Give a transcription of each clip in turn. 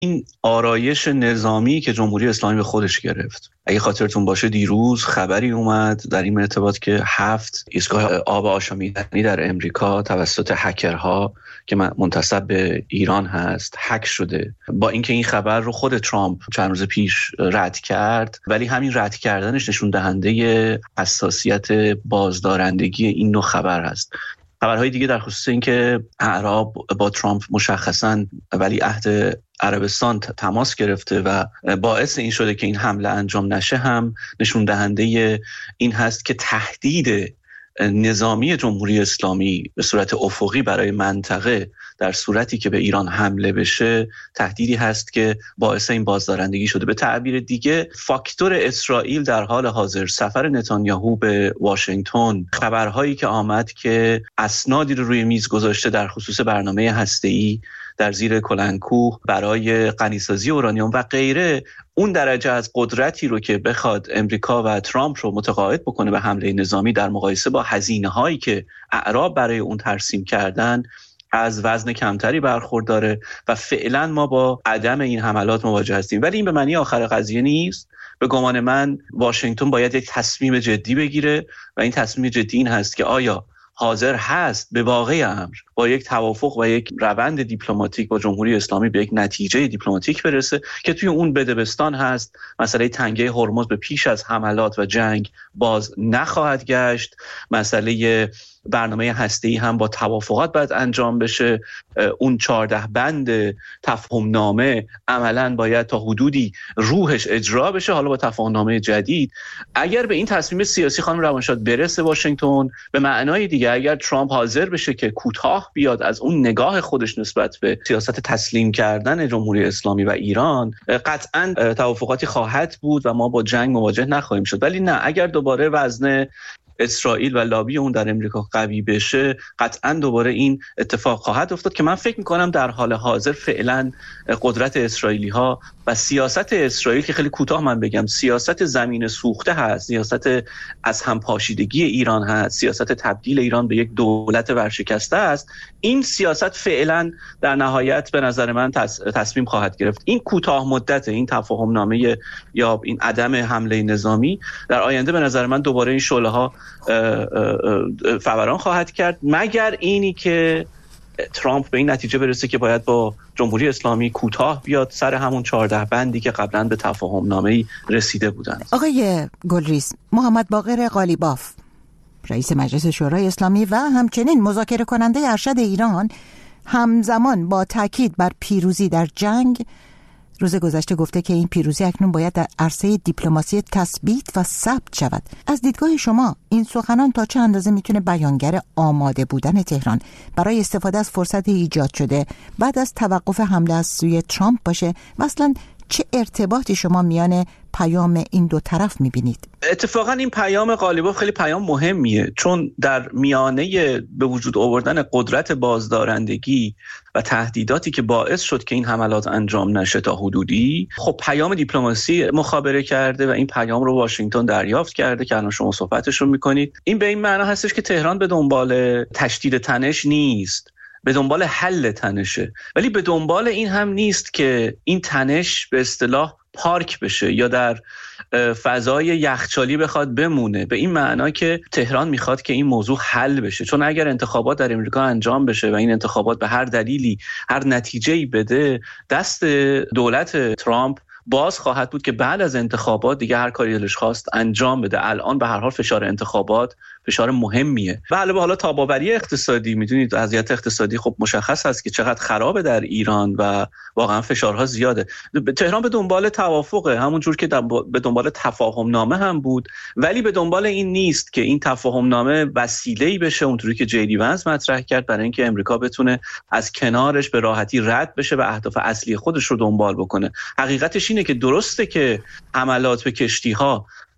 این آرایش نظامی که جمهوری اسلامی به خودش گرفت. اگه خاطرتون باشه دیروز خبری اومد در این ارتباط که 7 ایستگاه آب آشامیدنی در امریکا توسط هکرها که منتسب به ایران هست هک شده. با اینکه این خبر رو خود ترامپ چند روز پیش رد کرد، ولی همین رد کردنش نشون دهنده حساسیت بازدارندگی این نوع خبر هست. خبرهای دیگه در خصوص اینکه اعراب با ترامپ مشخصاً ولیعهد عربستان تماس گرفته و باعث این شده که این حمله انجام نشه هم نشون دهنده این هست که تهدید نظامی جمهوری اسلامی به صورت افقی برای منطقه در صورتی که به ایران حمله بشه تهدیدی هست که باعث این بازدارندگی شده. به تعبیر دیگه فاکتور اسرائیل در حال حاضر، سفر نتانیاهو به واشنگتن، خبرهایی که آمد که اسنادی رو روی میز گذاشته در خصوص برنامه هسته‌ای در زیر کلنکوه برای غنیسازی اورانیوم و غیره، اون درجه از قدرتی رو که بخواد امریکا و ترامپ رو متقاعد بکنه به حمله نظامی در مقایسه با هزینه‌هایی که اعراب برای اون ترسیم کردن از وزن کمتری برخورداره و فعلا ما با عدم این حملات مواجه هستیم. ولی این به معنی آخر قضیه نیست. به گمان من واشنگتن باید یک تصمیم جدی بگیره و این تصمیم جدی این هست که آیا حاضر هست به واقع امر با یک توافق و یک روند دیپلماتیک با جمهوری اسلامی به یک نتیجه دیپلماتیک برسه که توی اون بدبستان هست مسئله تنگه هرمز به پیش از حملات و جنگ باز نخواهد گشت، مسئله برنامه هسته‌ای هم با توافقات باید انجام بشه، اون 14 بند تفاهم نامه عملاً باید تا حدودی روحش اجرا بشه. حالا با تفاهم نامه جدید اگر به این تصمیم سیاسی خانم روانشاد برسه واشنگتن، به معنای دیگه اگر ترامپ حاضر بشه که کوتاه بیاد از اون نگاه خودش نسبت به سیاست تسلیم کردن جمهوری اسلامی و ایران، قطعاً توافقاتی خواهد بود و ما با جنگ مواجه نخواهیم شد. ولی نه، اگر دوباره وزن اسرائیل و لابی اون در امریکا قوی بشه، قطعاً دوباره این اتفاق خواهد افتاد که من فکر میکنم در حال حاضر فعلا قدرت اسرائیلی ها و سیاست اسرائیل که خیلی کوتاه من بگم سیاست زمین سوخته هست، سیاست از همپاشیدگی ایران هست، سیاست تبدیل ایران به یک دولت ورشکسته است، این سیاست فعلا در نهایت به نظر من تصمیم خواهد گرفت. این کوتاه مدت این تفاهم نامه یا این عدم حمله نظامی در آینده به نظر من دوباره این شعله ها فوران خواهد کرد، مگر اینی که ترامپ به این نتیجه برسه که باید با جمهوری اسلامی کوتاه بیاد سر همون 14 بندی که قبلا به تفاهم نامه‌ای رسیده بودن. آقای گلریز، محمد باقر قالیباف رئیس مجلس شورای اسلامی و همچنین مذاکره کننده ارشد ایران همزمان با تاکید بر پیروزی در جنگ روز گذشته گفته که این پیروزی اکنون باید در عرصه دیپلماسی تثبیت و ثبت شود. از دیدگاه شما این سخنان تا چه اندازه میتونه بیانگر آماده بودن تهران برای استفاده از فرصت ایجاد شده بعد از توقف حمله از سوی ترامپ باشه و اصلا چه ارتباطی شما میان پیام این دو طرف میبینید؟ اتفاقا این پیام قالیباف خیلی پیام مهمیه، چون در میانه به وجود آوردن قدرت بازدارندگی و تهدیداتی که باعث شد که این حملات انجام نشه تا حدودی، خب پیام دیپلماسی مخابره کرده و این پیام رو واشنگتن دریافت کرده که الان شما صحبتش رو میکنید. این به این معنا هستش که تهران به دنبال تشدید تنش نیست، به دنبال حل تنشه، ولی به دنبال این هم نیست که این تنش به اصطلاح پارک بشه یا در فضای یخچالی بخواد بمونه، به این معنا که تهران میخواد که این موضوع حل بشه. چون اگر انتخابات در امریکا انجام بشه و این انتخابات به هر دلیلی هر نتیجه‌ای بده، دست دولت ترامپ باز خواهد بود که بعد از انتخابات دیگه هر کاری دلش خواست انجام بده. الان به هر حال فشار انتخابات فشار مهمیه و علاوه حالا تاباوری اقتصادی، میدونید وضعیت اقتصادی خب مشخص هست که چقدر خرابه در ایران و واقعا فشارها زیاده. تهران به دنبال توافقه، همون جور که به دنبال تفاهم نامه هم بود، ولی به دنبال این نیست که این تفاهم نامه وسیله‌ای بشه اونطوری که جی دی ونس مطرح کرد برای اینکه امریکا بتونه از کنارش به راحتی رد بشه و اهداف اصلی خودش رو دنبال بکنه. حقیقتش اینه که درسته که حملات به کشتی‌ها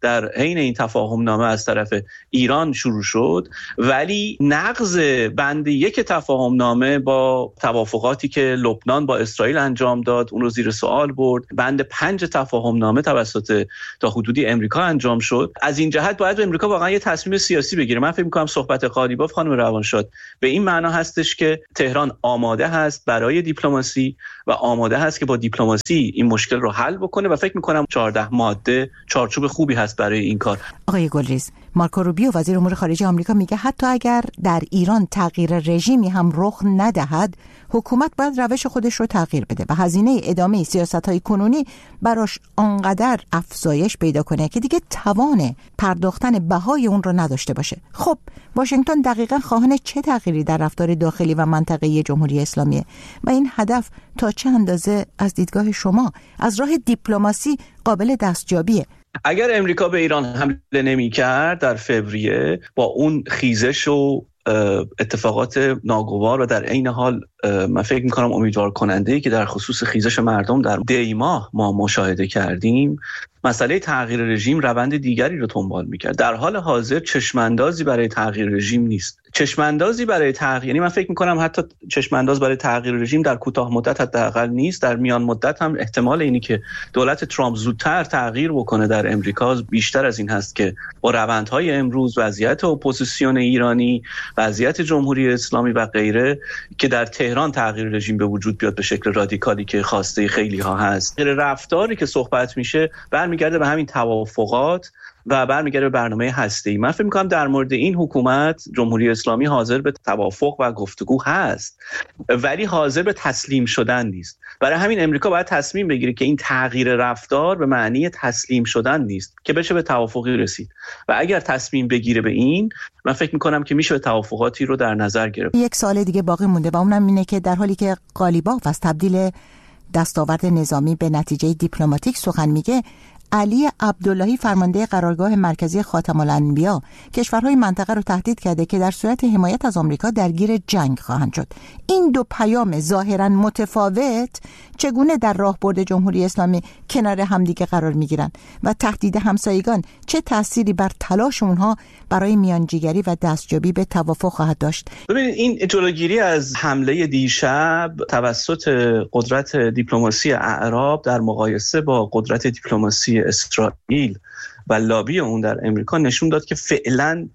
در حین این تفاهم نامه از طرف ایران شروع شد، ولی نقض بند 1 تفاهم نامه با توافقاتی که لبنان با اسرائیل انجام داد اون رو زیر سوال برد. بند 5 تفاهم نامه توسط تا حدودی امریکا انجام شد. از این جهت باید امریکا واقعا یه تصمیم سیاسی بگیره. من فکر می‌کنم صحبت قالیباف خانم روانشاد به این معنا هستش که تهران آماده هست برای دیپلماسی و آماده هست که با دیپلماسی این مشکل رو حل بکنه و فکر می‌کنم 14 ماده چارچوب خوبی هست برای این کار. آقای گلریز، مارکو روبیو وزیر امور خارجه آمریکا میگه حتی اگر در ایران تغییر رژیمی هم رخ ندهد، حکومت باید روش خودش رو تغییر بده و هزینه ادامه سیاست‌های کنونی براش آنقدر افزایش پیدا کنه که دیگه توان پرداختن بهای اون رو نداشته باشه. خب واشنگتن دقیقاً خواهان چه تغییری در رفتار داخلی و منطقه‌ای جمهوری اسلامی و این هدف تا چه اندازه از دیدگاه شما از راه دیپلماسی قابل دستیابیه؟ اگر امریکا به ایران حمله نمی‌کرد در فوریه، با اون خیزش و اتفاقات ناگوار و در عین حال من فکر می‌کنم امیدوار کننده‌ای که در خصوص خیزش مردم در دی ماه ما مشاهده کردیم، مسئله تغییر رژیم روند دیگری رو دنبال می‌کرد. در حال حاضر چشم‌اندازی برای تغییر رژیم نیست. چشم‌اندازی برای تغییر، یعنی من فکر می‌کنم حتی چشم‌انداز برای تغییر رژیم در کوتاه مدت حداقل نیست، در میان مدت هم احتمال اینی که دولت ترامپ زودتر تغییر بکنه در امریکا بیشتر از این هست که با روندهای امروز وضعیت اپوزیسیون ایرانی، وضعیت جمهوری اسلامی و غیره که در تهران تغییر رژیم به وجود بیاد به شکل رادیکالی که خواسته خیلی ها هست. رفتاری که صحبت میشه برمیگرده به همین توافقات و برمیگرده به برنامه هسته‌ای. من فکر می‌کنم در مورد این حکومت جمهوری اسلامی حاضر به توافق و گفتگو هست، ولی حاضر به تسلیم شدن نیست. برای همین امریکا باید تصمیم بگیره که این تغییر رفتار به معنی تسلیم شدن نیست که بشه به توافقی رسید. و اگر تصمیم بگیره به این، من فکر می‌کنم که میشه به توافقاتی رو در نظر گرفت. یک سال دیگه باقی مونده و اونم اینه که در حالی که قالیباف از تبدیل دستاورد نظامی به نتیجه دیپلماتیک سخن میگه، علی عبداللهی فرمانده قرارگاه مرکزی خاتم الانبیا کشورهای منطقه رو تهدید کرده که در صورت حمایت از آمریکا درگیر جنگ خواهند شد. این دو پیام ظاهراً متفاوت چگونه در راهبرد جمهوری اسلامی کنار همدیگه قرار میگیرن و تهدید همسایگان چه تأثیری بر تلاش اونها برای میانجیگری و دستیابی به توافق خواهد داشت؟ ببینید، این جلوگیری از حمله دیشب توسط قدرت دیپلماسی اعراب در مقایسه با قدرت دیپلماسی اسرائیل و لابی اون در امریکا نشون داد که فعلا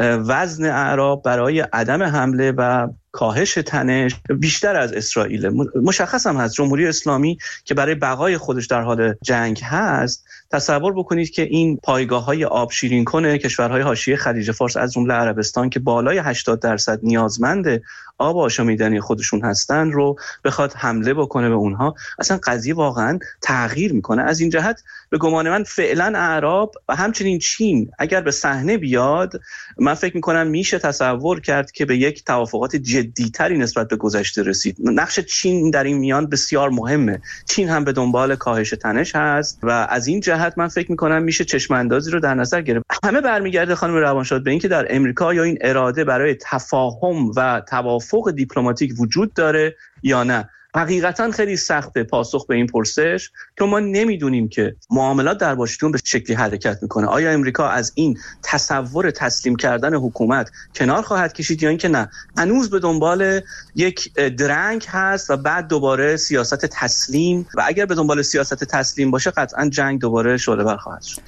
وزن اعراب برای عدم حمله و کاهش تنش بیشتر از اسرائیل. مشخص هم هست جمهوری اسلامی که برای بقای خودش در حال جنگ هست، تصور بکنید که این پایگاه‌های آب شیرین کنه کشورهای حاشیه خلیج فارس از جمله عربستان که بالای 80% نیازمند آب آشامیدنی خودشون هستن رو بخواد حمله بکنه به اونها، اصلا قضیه واقعا تغییر میکنه. از این جهت به گمان من فعلا اعراب و همچنین چین اگر به صحنه بیاد، من فکر میکنم میشه تصور کرد که به یک توافقات جدی‌تری نسبت به گذشته رسید. نقش چین در این میان بسیار مهمه. چین هم به دنبال کاهش تنش هست و از این جهت من فکر میکنم میشه چشم اندازی رو در نظر گرفت. همه برمیگرده خانم روانشاد به این که در امریکا یا این اراده برای تفاهم و توافق دیپلماتیک وجود داره یا نه. حقیقتا خیلی سخته پاسخ به این پرسش که ما نمیدونیم که معاملات در واشنگتن به شکلی حرکت میکنه. آیا امریکا از این تصور تسلیم کردن حکومت کنار خواهد کشید یا اینکه نه، هنوز به دنبال یک درنگ هست و بعد دوباره سیاست تسلیم، و اگر به دنبال سیاست تسلیم باشه قطعا جنگ دوباره شعله‌ور خواهد شد.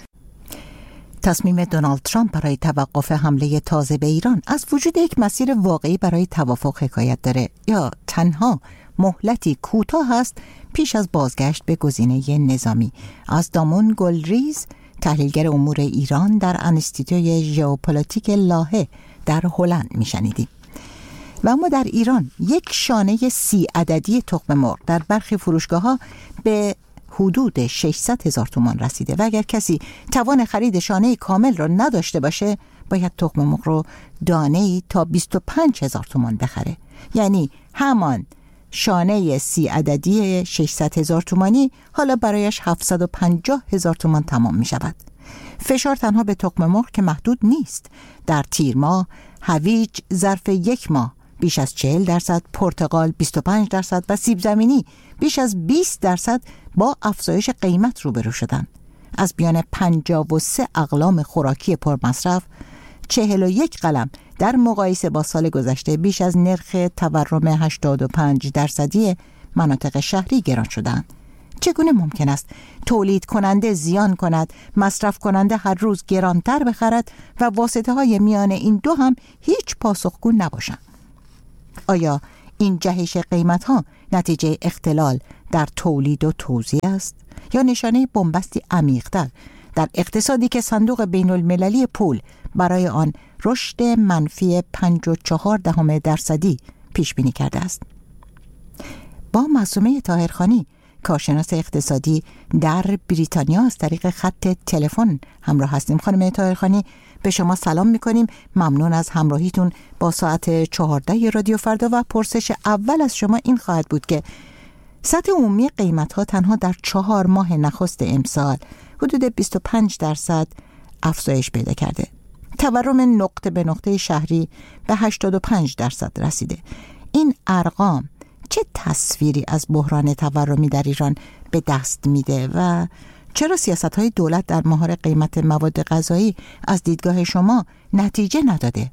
تصمیم دونالد ترامپ برای توقف حمله تازه به ایران از وجود یک مسیر واقعی برای توافق حکایت داره یا تنها مهلتی کوتاه است پیش از بازگشت به گزینه نظامی؟ از دامون گلریز، تحلیلگر امور ایران در انستیتوی ژئوپلیتیک لاهه در هلند میشنیدیم. و اما در ایران یک شانه 30 عددی تخم مرغ در برخی فروشگاه‌ها به حدود 600,000 تومان رسیده و اگر کسی توان خرید شانه کامل را نداشته باشه باید تخم مرغ رو دانه‌ای تا 25,000 تومان بخره. یعنی همان شانه 30 عددی 600,000 تومانی حالا برایش 750,000 تومان تمام می شود. فشار تنها به تخم مرغ که محدود نیست. در تیر ماه هویج ظرف یک ماه بیش از 40%، پرتقال 25% و سیب زمینی بیش از 20% با افزایش قیمت روبرو شدند. از میان 53 اقلام خوراکی پرمصرف 41 قلم در مقایسه با سال گذشته بیش از نرخ تورم 85% مناطق شهری گران شدند. چگونه ممکن است تولید کننده زیان کند، مصرف کننده هر روز گرانتر بخرد و واسطه های میان این دو هم هیچ پاسخگو نباشند؟ آیا این جهش قیمت ها نتیجه اختلال در تولید و توزیع است یا نشانه بنبستی عمیق‌تر در اقتصادی که صندوق بین المللی پول برای آن رشد منفی 5.4% پیش بینی کرده است؟ با معصومه طاهرخانی، کارشناس اقتصادی در بریتانیا، از طریق خط تلفن همراه هستیم. خانم طاهرخانی، به شما سلام میکنیم. ممنون از همراهیتون با ساعت 14 رادیو فردا و پرسش اول از شما این خواهد بود که سطح عمومی قیمت ها تنها در 4 ماه نخست امسال حدود 25% افزایش پیدا کرده. تورم نقطه به نقطه شهری به 85% رسیده. این ارقام چه تصویری از بحران تورمی در ایران به دست میده و چرا سیاست‌های دولت در مهار قیمت مواد غذایی از دیدگاه شما نتیجه نداده؟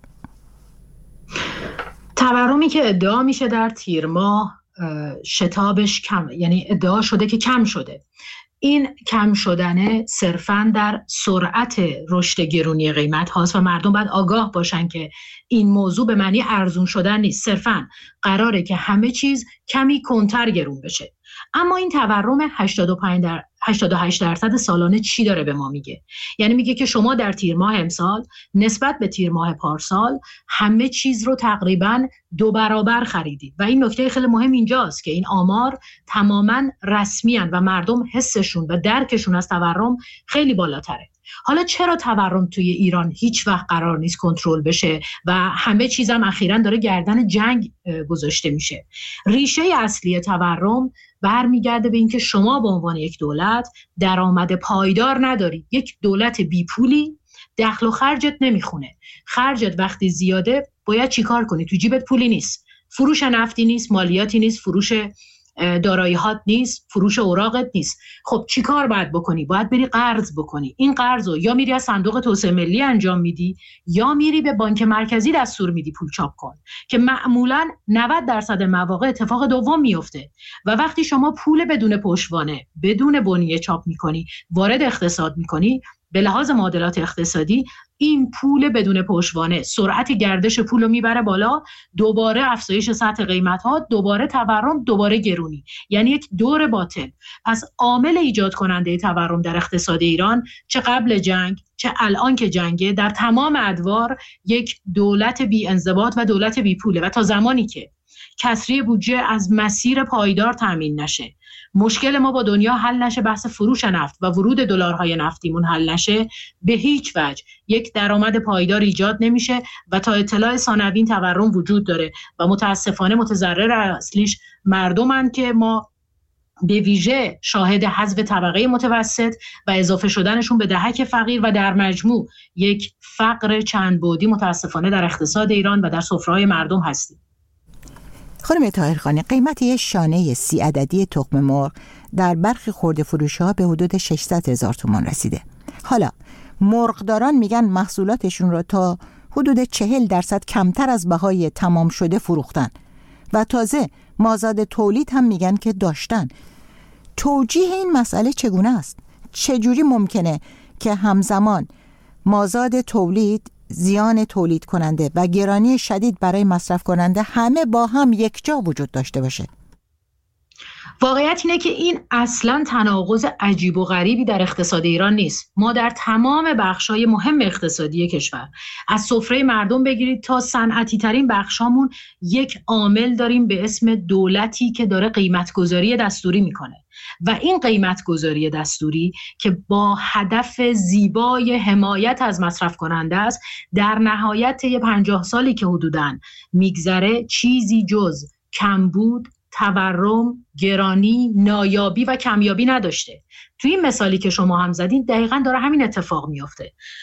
تورمی که ادعا میشه در تیر ماه شتابش کم، یعنی ادعا شده که کم شده. این کم شدن صرفاً در سرعت رشد گرونی قیمت هاست و مردم باید آگاه باشن که این موضوع به معنی ارزون شدن نیست، صرفاً قراره که همه چیز کمی کنتر گرون بشه. اما این تورم 88% سالانه چی داره به ما میگه؟ یعنی میگه که شما در تیر ماه امسال نسبت به تیر ماه پارسال همه چیز رو تقریباً 2 برابر خریدید و این نکته خیلی مهم اینجاست که این آمار تماماً رسمی هستند و مردم حسشون و درکشون از تورم خیلی بالاتره. حالا چرا تورم توی ایران هیچ وقت قرار نیست کنترل بشه و همه چیزم اخیراً داره گردن جنگ گذاشته میشه؟ ریشه اصلی تورم برمیگرده به اینکه شما به عنوان یک دولت درآمد پایدار نداری. یک دولت بی پولی دخل و خرجت نمیخونه. خرجت وقتی زیاده باید چیکار کنی؟ تو جیبت پولی نیست، فروش نفتی نیست، مالیاتی نیست، فروش دارایی‌هات نیست، فروش اوراقت نیست. خب چی کار باید بکنی؟ باید بری قرض بکنی. این قرض رو یا میری از صندوق توسعه ملی انجام میدی یا میری به بانک مرکزی دستور میدی پول چاپ کن، که معمولاً 90% مواقع اتفاق دوم میفته. و وقتی شما پول بدون پشتوانه، بدون بنیه چاپ میکنی، وارد اقتصاد میکنی، به لحاظ معادلات اقتصادی این پول بدون پشتوانه سرعت گردش پول رو میبره بالا، دوباره افزایش سطح قیمت ها، دوباره تورم، دوباره گرونی، یعنی یک دور باطل. پس عامل ایجاد کننده تورم در اقتصاد ایران، چه قبل جنگ چه الان که جنگه، در تمام ادوار یک دولت بی انضباط و دولت بی پوله. و تا زمانی که کسری بودجه از مسیر پایدار تامین نشه، مشکل ما با دنیا حل نشه، بحث فروش نفت و ورود دلارهای نفتیمون حل نشه، به هیچ وجه یک درآمد پایدار ایجاد نمیشه. و تا اطلاع ثانوین تورم وجود داره و متاسفانه متضرر اصلیش مردمن که ما به ویژه شاهد حذف طبقه متوسط و اضافه شدنشون به دهک فقیر و در مجموع یک فقر چند بعدی متاسفانه در اقتصاد ایران و در سفره‌های مردم هستیم. خانم طاهرخانی، قیمت یک شانه 30 عددی تخم مرغ در برخی خرده فروش‌ها به حدود 600,000 تومان رسیده. حالا مرغداران میگن محصولاتشون رو تا حدود 40% کمتر از بهای تمام شده فروختن و تازه مازاد تولید هم میگن که داشتن. توجیه این مسئله چگونه است؟ چجوری ممکنه که همزمان مازاد تولید، زیان تولید کننده و گرانی شدید برای مصرف کننده همه با هم یکجا وجود داشته باشه؟ واقعیت اینه که این اصلاً تناقض عجیب و غریبی در اقتصاد ایران نیست. ما در تمام بخش‌های مهم اقتصادی کشور، از سفره مردم بگیرید تا صنعتی ترین بخشامون، یک عامل داریم به اسم دولتی که داره قیمت‌گذاری دستوری میکنه. و این قیمت‌گذاری دستوری که با هدف زیبای حمایت از مصرف کننده است، در نهایت 50 سالی که حدوداً میگذره چیزی جز کمبود، تورم، گرانی، نایابی و کمیابی نداشته. توی این مثالی که شما هم زدین دقیقاً داره همین اتفاق میفته.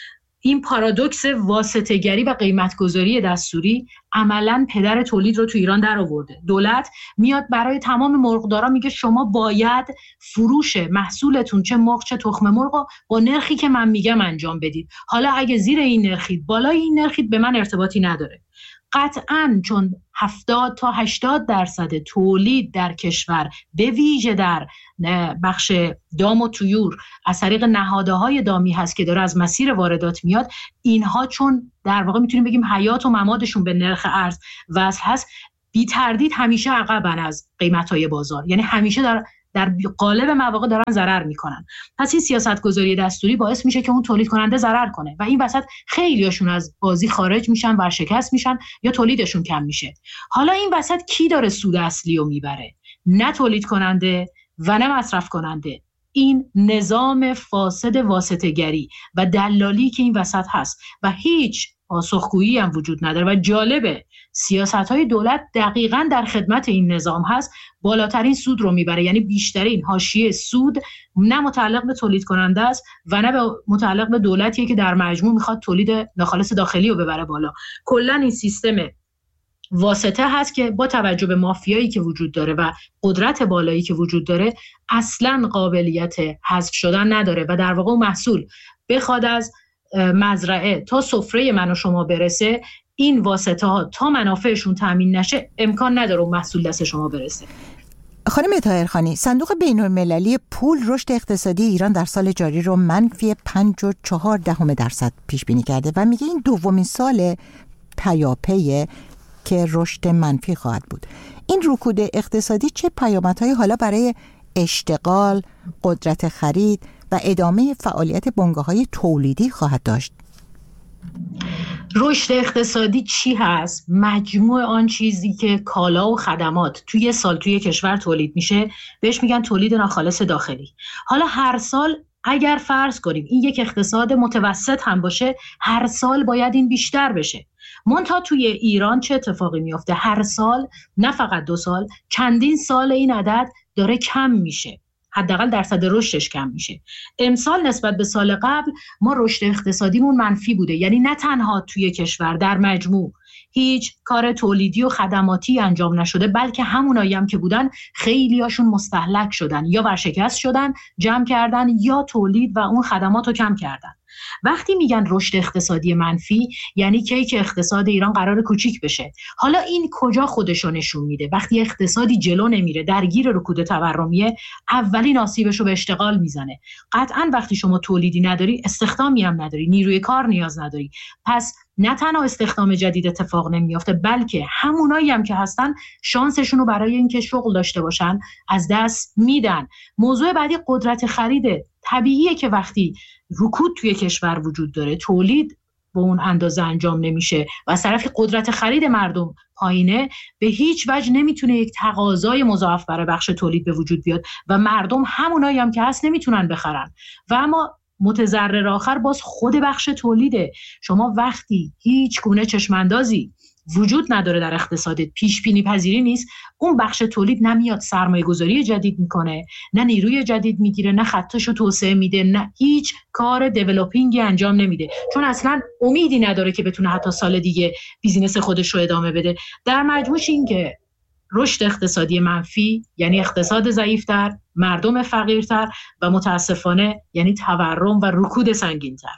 این پارادوکس واسطه‌گری و قیمت‌گذاری دستوری عملاً پدر تولید رو تو ایران در آورده. دولت میاد برای تمام مرغدارا میگه شما باید فروش محصولتون چه مرغ چه تخم مرغ رو با نرخی که من میگم انجام بدید. حالا اگه زیر این نرخید بالای این نرخید به من ارتباطی نداره. قطعاً چون 70 تا 80% تولید در کشور به ویژه در بخش دام و طیور از طریق نهادهای دامی هست که داره از مسیر واردات میاد، اینها چون در واقع میتونیم بگیم حیات و ممادشون به نرخ ارز وصل هست، بی تردید همیشه عقبن از قیمت‌های بازار، یعنی همیشه در قالب مواقع دارن ضرر میکنن. پس این سیاستگذاری دستوری باعث میشه که اون تولید کننده ضرر کنه و این وسط خیلیاشون از بازی خارج میشن، ورشکست میشن یا تولیدشون کم میشه. حالا این وسط کی داره سود اصلی رو میبره؟ نه تولید کننده و نه مصرف کننده. این نظام فاسد واسطه‌گری و دلالی که این وسط هست و هیچ پاسخگویی هم وجود نداره و جالبه سیاست‌های دولت دقیقاً در خدمت این نظام هست، بالاترین سود رو میبره، یعنی بیشترین حاشیه سود نه متعلق به تولید کننده است و نه متعلق به دولتیه که در مجموع میخواد تولید ناخالص داخلی رو ببره بالا. کلاً این سیستم واسطه هست که با توجه به مافیایی که وجود داره و قدرت بالایی که وجود داره اصلاً قابلیت حذف شدن نداره و در واقع محصول بخواد از مزرعه تا سفره من و شما برسه، این واسطه ها تا منافعشون تامین نشه امکان نداره اون محصول دست شما برسه. خانم طاهرخانی، صندوق بین‌المللی پول رشد اقتصادی ایران در سال جاری رو منفی 5.4% پیش بینی کرده و میگه این دومین سال پیاپیه که رشد منفی خواهد بود. این رکود اقتصادی چه پیامدهایی حالا برای اشتغال، قدرت خرید و ادامه فعالیت بنگاه‌های تولیدی خواهد داشت؟ رشد اقتصادی چی هست؟ مجموع آن چیزی که کالا و خدمات توی سال توی کشور تولید میشه بهش میگن تولید ناخالص داخلی. حالا هر سال اگر فرض کنیم این یک اقتصاد متوسط هم باشه، هر سال باید این بیشتر بشه. منتها توی ایران چه اتفاقی میفته؟ هر سال، نه فقط 2 سال، چندین سال این عدد داره کم میشه، حداقل درصد رشدش کم میشه. امسال نسبت به سال قبل ما رشد اقتصادیمون منفی بوده، یعنی نه تنها توی کشور در مجموع هیچ کار تولیدی و خدماتی انجام نشده، بلکه همونایی هم که بودن خیلی هاشون مستهلک شدن یا ورشکست شدن، جمع کردن یا تولید و اون خدمات رو کم کردن. وقتی میگن رشد اقتصادی منفی یعنی که اقتصاد ایران قرار کوچیک بشه. حالا این کجا خودشو نشون میده؟ وقتی اقتصادی جلو نمیره، درگیر رکود تورمیه، اولین آسیبشو به اشتغال میزنه. قطعاً وقتی شما تولیدی نداری، استخدامی هم نداری، نیروی کار نیاز نداری. پس نه تنها استخدام جدید اتفاق نمیافته، بلکه همونایی هم که هستن شانسشون رو برای اینکه شغل داشته باشن از دست میدن. موضوع بعدی قدرت خریده. طبیعیه که وقتی رکود توی کشور وجود داره، تولید به اون اندازه انجام نمیشه و از طرف قدرت خرید مردم پایینه، به هیچ وجه نمیتونه یک تقاضای مضاعف برای بخش تولید به وجود بیاد و مردم همونایی هم که هست نمیتونن بخرن. و اما متضرر آخر باز خود بخش تولیده. شما وقتی هیچ گونه چشماندازی وجود نداره در اقتصادت، پیش بینی پذیری نیست، اون بخش تولید نمیاد سرمایه گذاری جدید میکنه، نه نیروی جدید میگیره، نه خطاشو توسعه میده، نه هیچ کار دیولپینگی انجام نمیده، چون اصلا امیدی نداره که بتونه حتی سال دیگه بیزینس خودش رو ادامه بده. در مجموعش این که رشد اقتصادی منفی یعنی اقتصاد ضعیفتر، مردم فقیرتر و متاسفانه یعنی تورم و رکود سنگینتر.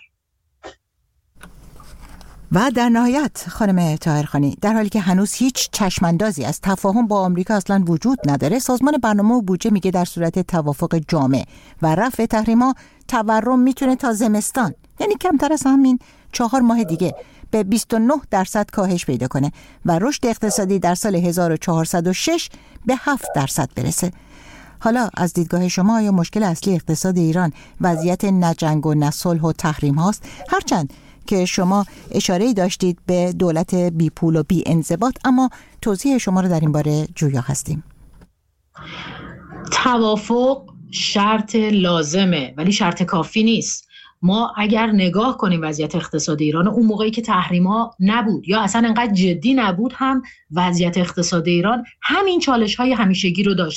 و در نهایت خانم طاهرخانی، در حالی که هنوز هیچ چشماندازی از تفاهم با آمریکا اصلا وجود نداره، سازمان برنامه و بودجه میگه در صورت توافق جامع و رفع تحریما تورم میتونه تا زمستان، یعنی کمتر از همین 4 ماه دیگه، به 29% کاهش پیدا کنه و رشد اقتصادی در سال 1406 به 7% برسه. حالا از دیدگاه شما آیا مشکل اصلی اقتصاد ایران وضعیت نجنگ و نصلح و تحریم هاست؟ هرچند که شما اشاره‌ای داشتید به دولت بی پول و بی انضباط، اما توضیح شما رو در این باره جویا هستیم. توافق شرط لازمه ولی شرط کافی نیست. ما اگر نگاه کنیم وضعیت اقتصاد ایران، اون موقعی که تحریم‌ها نبود یا اصلا انقدر جدی نبود، هم وضعیت اقتصاد ایران همین چالش‌های همیشگی رو داشت.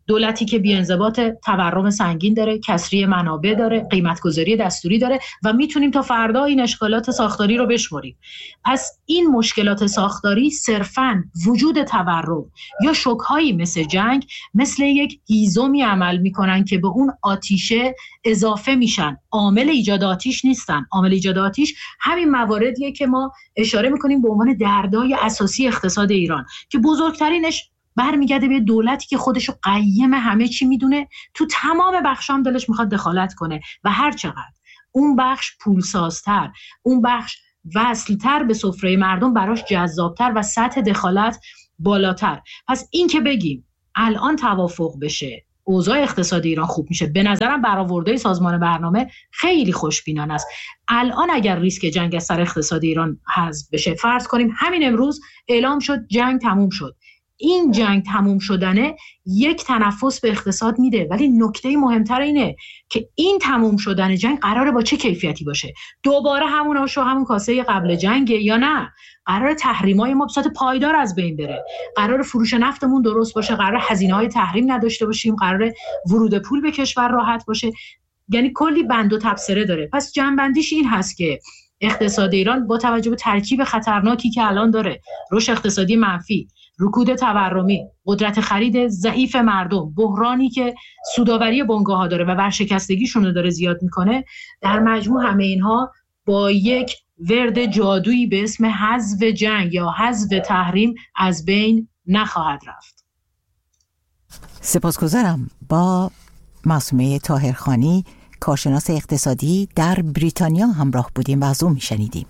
دولتی که بی‌انضباط، تورم سنگین داره، کسری منابع داره، قیمت‌گذاری دستوری داره و میتونیم تا فردا این اشکالات ساختاری رو بشمریم. پس این مشکلات ساختاری صرفاً وجود تورم یا شوک‌هایی مثل جنگ مثل یک هیزمی عمل میکنن که به اون آتیشه اضافه میشن. عامل ایجاد آتش نیستن. عامل ایجاد آتش همین مواردیه که ما اشاره میکنیم به عنوان دردای اساسی اقتصاد ایران که بزرگترینش برمیگرده به دولتی که خودشو قیم همه چی میدونه، تو تمام بخشام دلش میخواد دخالت کنه و هر چقدر اون بخش پولسازتر، اون بخش وصلتر به سفره مردم براش جذابتر و سطح دخالت بالاتر. پس این که بگیم الان توافق بشه اوضاع اقتصادی ایران خوب میشه، به نظرم برآورده سازمان برنامه خیلی خوشبینانه است. الان اگر ریسک جنگ از سر اقتصاد ایران حذف بشه، فرض کنیم همین امروز اعلام شد جنگ تموم شد، این جنگ تموم شدنه یک تنفس به اقتصاد میده، ولی نکته مهمتر اینه که این تموم شدن جنگ قراره با چه کیفیتی باشه؟ دوباره همون آش و همون کاسه قبل جنگه یا نه؟ قراره تحریم‌های ما به صورت پایدار از بین بره، قراره فروش نفتمون درست باشه، قراره هزینه‌های تحریم نداشته باشیم، قراره ورود پول به کشور راحت باشه. یعنی کلی بند و تبصره داره. پس جنبندیش این هست که اقتصاد ایران با توجه به ترکیب خطرناکی که الان داره، رشد اقتصادی منفی، رکود تورمی، قدرت خرید ضعیف مردم، بحرانی که سودآوری بنگاه‌ها داره و ورشکستگیشون رو داره زیاد میکنه، در مجموع همه اینها با یک ورد جادویی به اسم حذف جنگ یا حذف تحریم از بین نخواهد رفت. سپاسگزارم. با معصومه طاهرخانی، کارشناس اقتصادی در بریتانیا همراه بودیم و از اون میشنیدیم.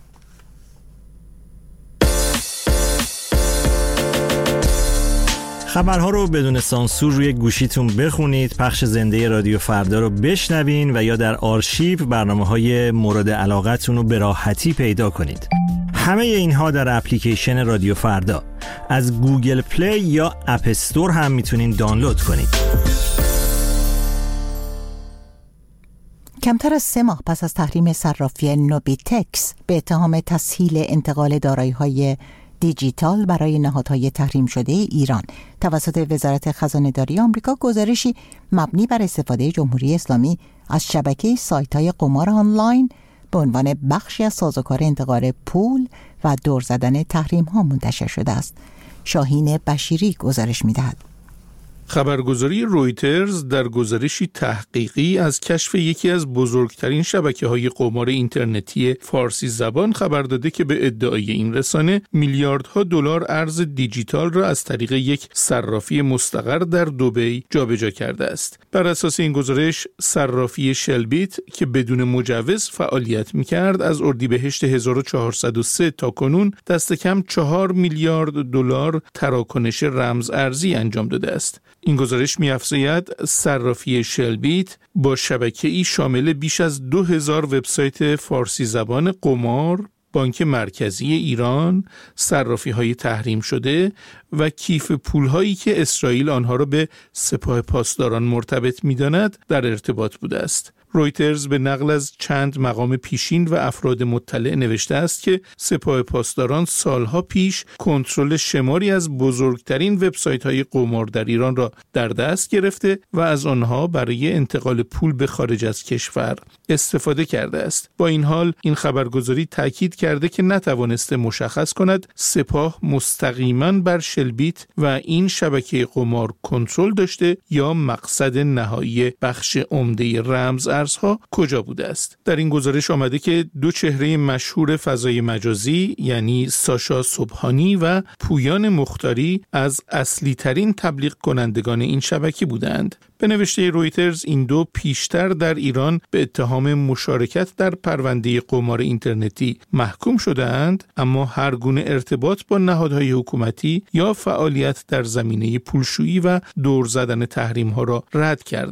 خبرها رو بدون سانسور روی گوشیتون بخونید، پخش زنده رادیو فردا رو بشنوین و یا در آرشیو برنامه‌های مورد علاقتون رو به راحتی پیدا کنید. همه اینها در اپلیکیشن رادیو فردا از گوگل پلی یا اپ استور هم میتونین دانلود کنید. کمتر از 3 ماه پس از تحریم صرافی نوبیتکس به اتهام تسهیل انتقال دارایی‌های دیجیتال برای نهادهای تحریم شده ایران توسط وزارت خزانه‌داری آمریکا، گزارشی مبنی بر استفاده جمهوری اسلامی از شبکه سایت‌های قمار آنلاین به عنوان بخشی از سازوکار انتقال پول و دور زدن تحریم‌ها منتشر شده است. شاهین بشیری گزارش می‌دهد. خبرگزاری رویترز در گزارشی تحقیقی از کشف یکی از بزرگترین شبکه‌های قمار اینترنتی فارسی زبان خبر داده که به ادعای این رسانه میلیاردها دلار ارز دیجیتال را از طریق یک صرافی مستقر در دبی جابجا کرده است. بر اساس این گزارش، صرافی شلبیت که بدون مجوز فعالیت می‌کرد، از اردیبهشت 1403 تا کنون دست کم 4 میلیارد دلار تراکنش رمز ارزی انجام داده است. این گزارش می‌افزاید صرافی شلبیت با شبکه‌ای شامل بیش از 2000 وبسایت فارسی زبان قمار، بانک مرکزی ایران، صرافی‌های تحریم شده و کیف پول‌هایی که اسرائیل آنها را به سپاه پاسداران مرتبط می‌داند در ارتباط بوده است. رویترز به نقل از چند مقام پیشین و افراد مطلع نوشته است که سپاه پاسداران سالها پیش کنترل شماری از بزرگترین وبسایت‌های قمار در ایران را در دست گرفته و از آنها برای انتقال پول به خارج از کشور استفاده کرده است. با این حال این خبرگزاری تاکید کرده که نتوانسته مشخص کند سپاه مستقیما بر شلبیت و این شبکه قمار کنترل داشته یا مقصد نهایی بخش عمده رمز ارزها کجا بوده است. در این گزارش آمده که 2 چهره مشهور فضای مجازی یعنی ساشا صبحانی و پویان مختاری از اصلی ترین تبلیغ کنندگان این شبکه بودند. به نوشته رویترز، این 2 پیشتر در ایران به اتهام مشارکت در پرونده قمار اینترنتی محکوم شده‌اند، اما هر گونه ارتباط با نهادهای حکومتی یا فعالیت در زمینه پولشویی و دور زدن تحریم‌ها را رد کردند.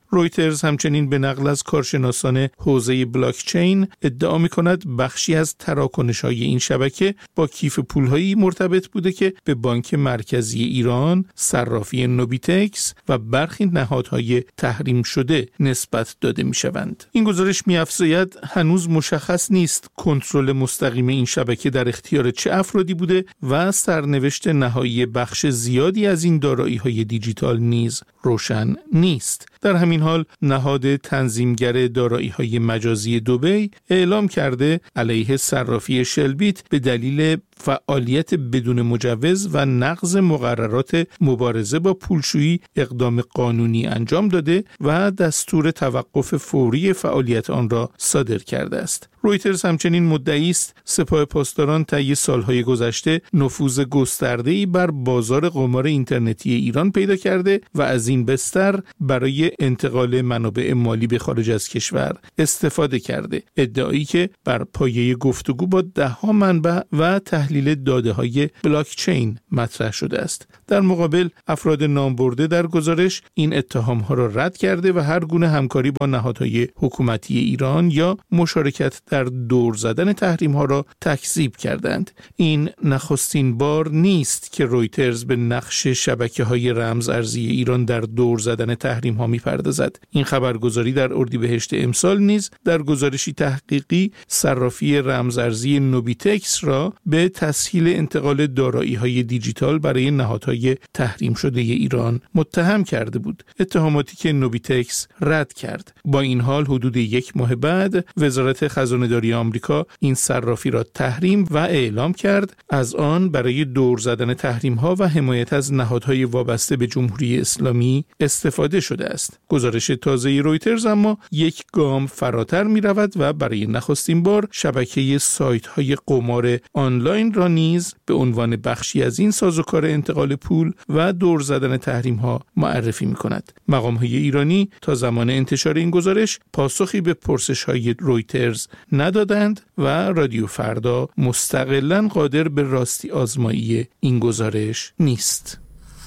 رویترز همچنین به نقل از کارشناسان حوزه بلاکچین ادعا می‌کند بخشی از تراکنش‌های این شبکه با کیف پول‌هایی مرتبط بوده که به بانک مرکزی ایران، صرافی نوبیتکس و برخی نهادهای تحریم شده نسبت داده می‌شوند. این گزارش می‌افزاید هنوز مشخص نیست کنترل مستقیم این شبکه در اختیار چه افرادی بوده و سرنوشت نهایی بخش زیادی از این دارایی‌های دیجیتال نیز روشن نیست. در همین حال نهاد تنظیمگر دارایی‌های مجازی دبی اعلام کرده علیه صرافی شلبیت به دلیل فعالیت بدون مجوز و نقض مقررات مبارزه با پولشویی اقدام قانونی انجام داده و دستور توقف فوری فعالیت آن را صادر کرده است. رویترز همچنین مدعی است سپاه پاسداران طی سالهای گذشته نفوذ گسترده‌ای بر بازار قمار اینترنتی ایران پیدا کرده و از این بستر برای انتقال منابع مالی به خارج از کشور استفاده کرده. ادعایی که بر پایه گفتگو با ده‌ها منبع و تحلیل داده‌های بلاکچین مطرح شده است. در مقابل افراد نامبرده در گزارش این اتهام‌ها را رد کرده و هر گونه همکاری با نهادهای حکومتی ایران یا مشارکت در دور زدن تحریم‌ها را تکذیب کردند. این نخستین بار نیست که رویترز به نقش شبکه‌های رمزارزی ایران در دور زدن تحریم‌ها می‌پردازد. این خبرگزاری در اردیبهشت امسال نیز در گزارشی تحقیقی صرافی رمزارزی نوبیتکس را به تسهیل انتقال دارایی‌های دیجیتال برای نهادهای تحریم شده ایران متهم کرده بود. اتهاماتی که نوبیتکس رد کرد. با این حال حدود یک ماه بعد وزارت خزانه‌داری آمریکا این صرافی را تحریم و اعلام کرد. از آن برای دور زدن تحریم‌ها و حمایت از نهادهای وابسته به جمهوری اسلامی استفاده شده است. گزارش تازه رویترز اما یک گام فراتر می‌رود و برای نخستین بار شبکه سایت‌های قمار آنلاین را نیز به عنوان بخشی از این سازوکار انتقال پول و دور زدن تحریم‌ها معرفی می‌کند. مقام‌های ایرانی تا زمان انتشار این گزارش پاسخی به پرسش‌های رویترز ندادند و رادیو فردا مستقلاً قادر به راستی آزمایی این گزارش نیست.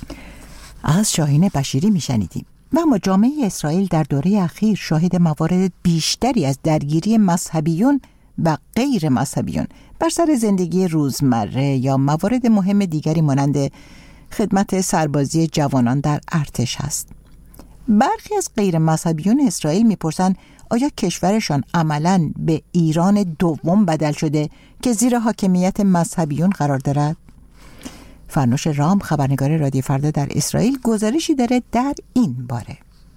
از شاهین بشیری میشنیدیم. و اما جامعه اسرائیل در دوره اخیر شاهد موارد بیشتری از درگیری مذهبیون و غیر مذهبیون بر سر زندگی روزمره یا موارد مهم دیگری مانند خدمت سربازی جوانان در ارتش است. برخی از غیر مذهبیون اسرائیل میپرسند آیا کشورشان عملاً به ایران دوم بدل شده که زیر حاکمیت مذهبیون قرار دارد؟ فرنوش رام، خبرنگار رادیو فردا در اسرائیل، گزارشی داره در این باره.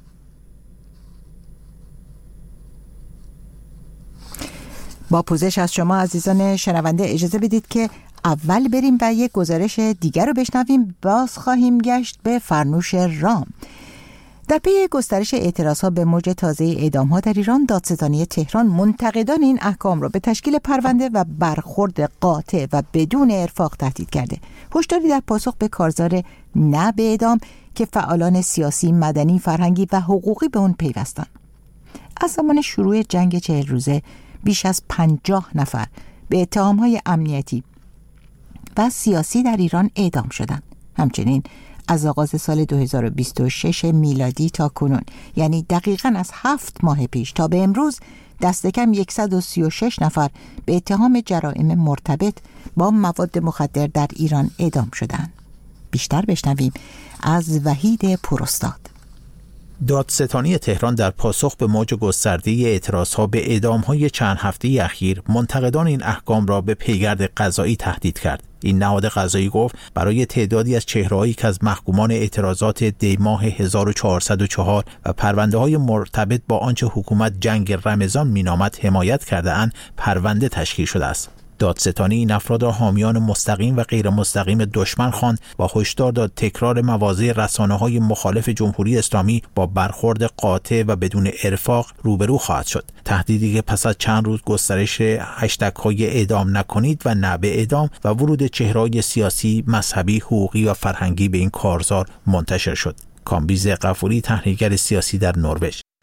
با پوزش از شما عزیزان شنونده اجازه بدید که اول بریم و یک گزارش دیگر رو بشنویم. باز خواهیم گشت به فرنوش رام. در پی گسترش اعتراضها به موج تازه اعدام‌ها در ایران، دادستانی تهران منتقدان این احکام را به تشکیل پرونده و برخورد قاطع و بدون ارفاق تهدید کرده. هشداری در پاسخ به کارزار نه به اعدام که فعالان سیاسی، مدنی، فرهنگی و حقوقی به اون پیوستند. از زمان شروع جنگ 40 روزه بیش از 50 نفر به اتهام‌های امنیتی و سیاسی در ایران اعدام شدند. همچنین از آغاز سال 2026 میلادی تا کنون، یعنی دقیقاً از 7 ماه پیش تا به امروز، دست کم 136 نفر به اتهام جرائم مرتبط با مواد مخدر در ایران اعدام شدند. بیشتر بشنویم از وحید پوراستاد. دادستانی تهران در پاسخ به موج گسترده اعتراضها به اعدام‌های چند هفته اخیر، منتقدان این احکام را به پیگرد قضایی تهدید کرد. این نهاد قضایی گفت برای تعدادی از چهره‌هایی که از محکومان اعتراضات دی‌ماه 1404 و پرونده‌های مرتبط با آنچه حکومت جنگ رمضان مینامد حمایت کرده‌اند، پرونده تشکیل شده است. دادستانی این افراد را حامیان مستقیم و غیر مستقیم دشمن خواند و هشدار داد تکرار مواضع رسانه‌های مخالف جمهوری اسلامی با برخورد قاطع و بدون ارفاق روبرو خواهد شد. تهدیدی که پس از چند روز گسترش هشتگ‌های اعدام نکنید و نه به اعدام و ورود چهره‌های سیاسی، مذهبی، حقوقی و فرهنگی به این کارزار منتشر شد. کامبیز غفوری، تحلیلگر سیاسی در نروژ: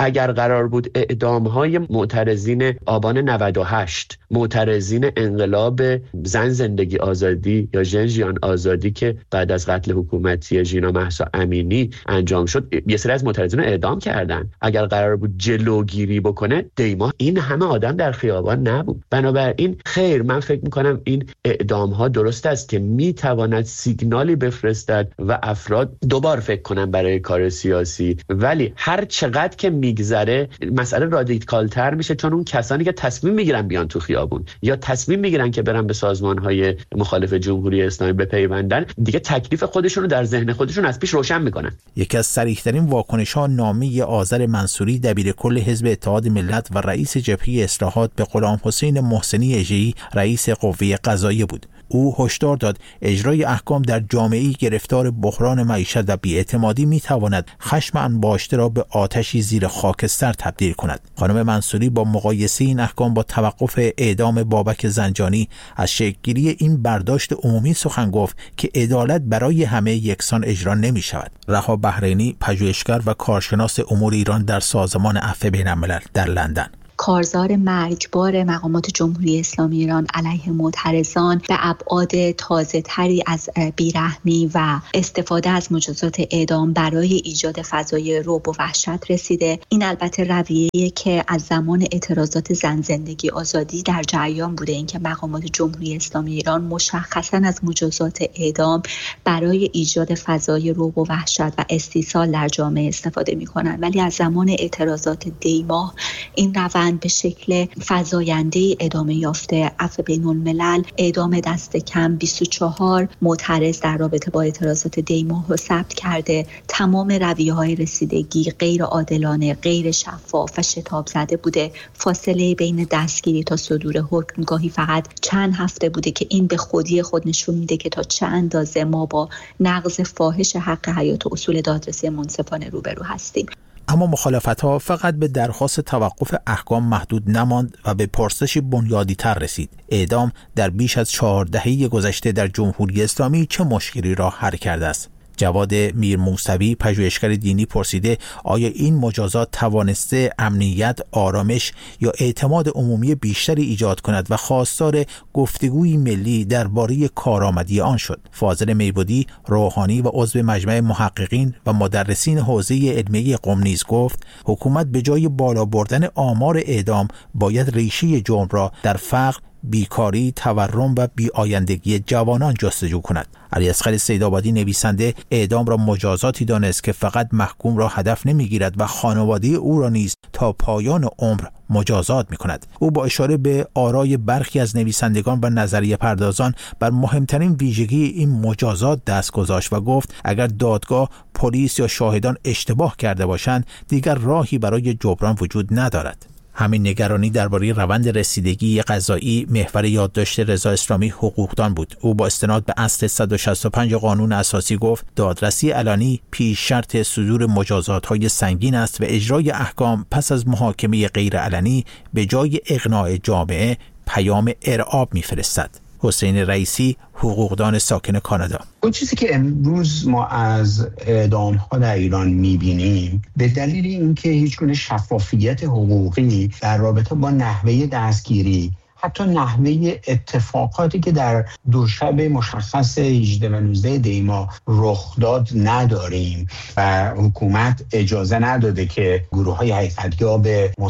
اگر قرار بود اعدام‌های معترضین آبان 98، معترضین انقلاب زن زندگی آزادی یا ژن آزادی که بعد از قتل حکومتی ژینا مهسا امینی انجام شد، یه سری از معترضین رو اعدام کردن. اگر قرار بود جلوگیری بکنه، دیما این همه آدم در خیابان نبود. بنابراین خیر، من فکر میکنم این اعدام‌ها درست است که میتواند سیگنالی بفرستد و افراد دوبار فکر کنن برای کار سیاسی، ولی هر چقدر که میگذره مسئله رادیکال‌تر میشه، چون اون کسانی که تصمیم میگیرن بیان تو خیابون یا تصمیم میگیرن که برن به سازمان‌های مخالف جمهوری اسلامی بپیوندن، دیگه تکلیف خودشون رو در ذهن خودشون از پیش روشن میکنن. یکی از صریح‌ترین واکنش‌ها نامه آذر منصوری دبیرکل حزب اتحاد ملت و رئیس جبهه اصلاحات به غلامحسین محسنی اژه‌ای رئیس قوه قضاییه بود. او هشدار داد اجرای احکام در جامعه‌ای گرفتار بحران معیشت و بی‌اعتمادی می‌تواند خشم انباشته را به آتشی زیر خاکستر تبدیل کند. خانم منصوری با مقایسه این احکام با توقف اعدام بابک زنجانی از شکل‌گیری این برداشت عمومی سخن گفت که عدالت برای همه یکسان اجرا نمی‌شود. رها بحرینی، پژوهشگر و کارشناس امور ایران در سازمان عفو بین‌الملل در لندن: کارزار مرگبار مقامات جمهوری اسلامی ایران علیه معترضان به ابعاد تازه‌تری از بیرحمی و استفاده از مجازات اعدام برای ایجاد فضای رعب و وحشت رسیده. این البته رویه‌ای که از زمان اعتراضات زن زندگی آزادی در جریان بوده، اینکه مقامات جمهوری اسلامی ایران مشخصاً از مجازات اعدام برای ایجاد فضای رعب و وحشت و استیصال در جامعه استفاده می‌کنند، ولی از زمان اعتراضات دی‌ماه این روند به شکل فزاینده‌ای ادامه یافته. عفو بین‌الملل اعدام دست کم 24 معترض در رابطه با اعتراضات دی‌ماه رو ثبت کرده. تمام رویه‌های رسیدگی غیر عادلانه، غیر شفاف و شتاب زده بوده. فاصله بین دستگیری تا صدور حکم گاهی فقط چند هفته بوده که این به خودی خود نشون میده که تا چه اندازه ما با نقض فاحش حق حیات و اصول دادرسی منصفانه روبرو هستیم. اما مخالفت‌ها فقط به درخواست توقف احکام محدود نماند و به پرسشی بنیادی‌تر رسید: اعدام در بیش از 4 دهه گذشته در جمهوری اسلامی چه مشکلی را حل کرده است؟ جواد میرموسوی، پژوهشگر دینی، پرسیده آیا این مجازات توانسته امنیت، آرامش یا اعتماد عمومی بیشتری ایجاد کند و خواستار گفتگوی ملی درباره کارآمدی آن شد. فاضل میبودی، روحانی و عضو مجمع محققین و مدرسین حوزه علمیه قم نیز گفت حکومت به جای بالا بردن آمار اعدام باید ریشه جرم را در فقر، بیکاری، تورم و بی‌آیندگی جوانان جستجو کند. علیاصغر سیدآبادی، نویسنده، اعدام را مجازاتی دانست که فقط محکوم را هدف نمیگیرد و خانواده او را نیز تا پایان عمر مجازات می‌کند. او با اشاره به آرای برخی از نویسندگان و نظریه پردازان بر مهمترین ویژگی این مجازات دست گذاشت و گفت اگر دادگاه، پلیس یا شاهدان اشتباه کرده باشند دیگر راهی برای جبران وجود ندارد. همین نگرانی درباره روند رسیدگی قضایی محور یادداشت رضا اسلامی حقوقدان بود. او با استناد به اصل 165 قانون اساسی گفت دادرسی علنی پیش شرط صدور مجازات‌های سنگین است و اجرای احکام پس از محاکمه غیر علنی به جای اقناع جامعه پیام ارعاب می‌فرستد. حسین رئیسی، حقوقدان ساکن کانادا: اون چیزی که امروز ما از اعدام‌ها در ایران می‌بینیم به دلیل اینکه هیچگونه شفافیت حقوقی در رابطه با نحوه دستگیری، حتی نحوه اتفاقاتی که در دو شب مشخص 18 و 19 دی ماه رخ داد نداریم و حکومت اجازه نداده که گروه‌های حقیقت‌یاب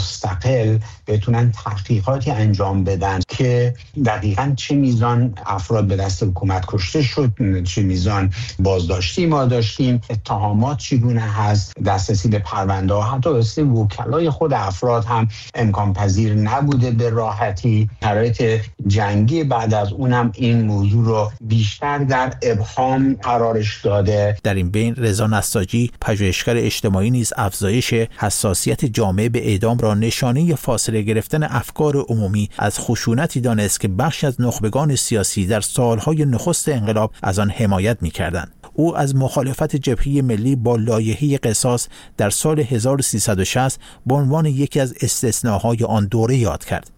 مستقل بتونن تحقیقاتی انجام بدن که دقیقاً چه میزان افراد به دست حکومت کشته شد، چه میزان بازداشتی ما داشتیم، اتهامات چگونه هست، دسترسی به پرونده‌ها، حتی واسه وکلای خود افراد هم امکان پذیر نبوده به راحتی. شرایط جنگی بعد از اونم این موضوع رو بیشتر در ابهام قرارش داده. در این بین رضا نساجی، پژوهشگر اجتماعی، نیز افزایش حساسیت جامعه به اعدام را نشانه فاصله گرفتن افکار عمومی از خشونتی دانست که بخشی از نخبگان سیاسی در سالهای نخست انقلاب از آن حمایت می‌کردند. او از مخالفت جبهه ملی با لایحه قصاص در سال 1360 به عنوان یکی از استثناهای آن دوره یاد کرد.